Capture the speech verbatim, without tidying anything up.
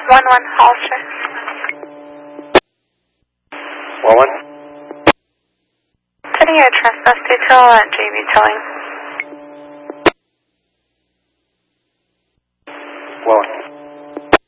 one one Hollister. one one. Sending you a transbus detail at J V Towing.